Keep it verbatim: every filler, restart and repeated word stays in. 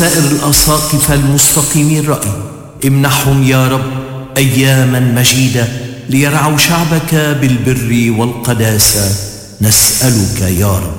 سائر الأساقفة المستقيمي الرأي، امنحهم يا رب أياما مجيدة ليرعوا شعبك بالبر والقداسة، نسألك يا رب.